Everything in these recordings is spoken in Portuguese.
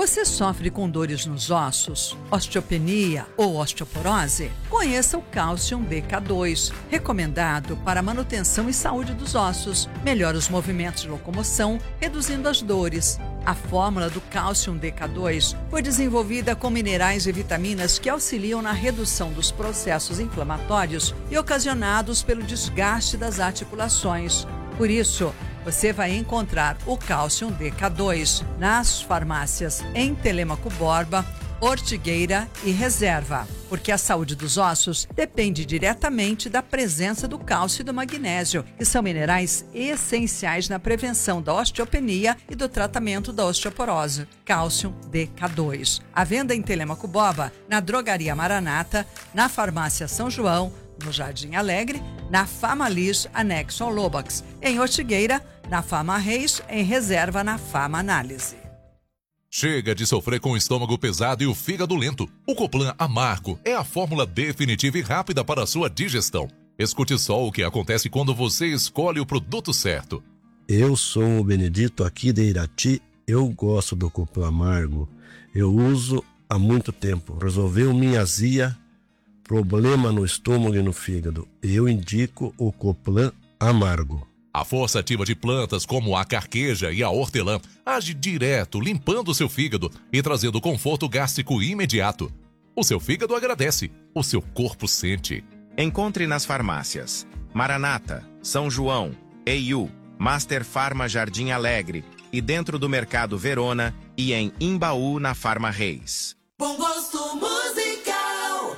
Você sofre com dores nos ossos, osteopenia ou osteoporose? Conheça o Cálcium DK2, recomendado para a manutenção e saúde dos ossos. Melhora os movimentos de locomoção, reduzindo as dores. A fórmula do Cálcium DK2 foi desenvolvida com minerais e vitaminas que auxiliam na redução dos processos inflamatórios e ocasionados pelo desgaste das articulações. Por isso, você vai encontrar o Cálcium DK2 nas farmácias em Telêmaco Borba, Ortigueira e Reserva, porque a saúde dos ossos depende diretamente da presença do cálcio e do magnésio, que são minerais essenciais na prevenção da osteopenia e do tratamento da osteoporose. Cálcium DK2. À venda em Telêmaco Borba, na Drogaria Maranata, na Farmácia São João, no Jardim Alegre, na Famalis, anexo ao Lobax, em Ortigueira, na Fama Reis, em Reserva, na Fama Análise. Chega de sofrer com o estômago pesado e o fígado lento. O Coplan Amargo é a fórmula definitiva e rápida para a sua digestão. Escute só o que acontece quando você escolhe o produto certo. Eu sou o Benedito aqui de Irati. Eu gosto do Coplan Amargo. Eu uso há muito tempo. Resolveu minha azia, problema no estômago e no fígado. Eu indico o Coplan Amargo. A força ativa de plantas como a carqueja e a hortelã age direto, limpando o seu fígado e trazendo conforto gástrico imediato. O seu fígado agradece, o seu corpo sente. Encontre nas farmácias Maranata, São João, EIU, Master Farma Jardim Alegre e dentro do Mercado Verona e em Imbaú na Farma Reis. Bom gosto musical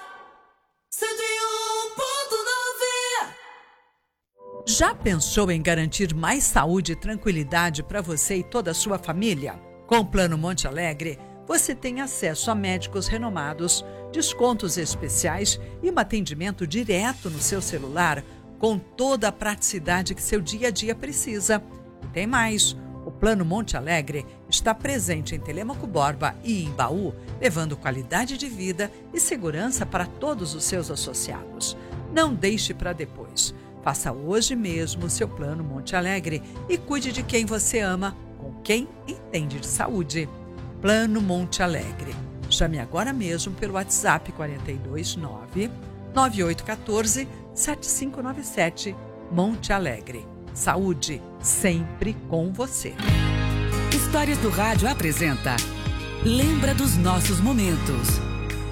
101.9. Já pensou em garantir mais saúde e tranquilidade para você e toda a sua família? Com o Plano Monte Alegre, você tem acesso a médicos renomados, descontos especiais e um atendimento direto no seu celular, com toda a praticidade que seu dia a dia precisa. E tem mais! O Plano Monte Alegre está presente em Telêmaco Borba e em Baú, levando qualidade de vida e segurança para todos os seus associados. Não deixe para depois. Faça hoje mesmo o seu Plano Monte Alegre e cuide de quem você ama, com quem entende de saúde. Plano Monte Alegre. Chame agora mesmo pelo WhatsApp 429-9814-7597. Monte Alegre. Saúde sempre com você. Histórias do Rádio apresenta Lembra dos Nossos Momentos.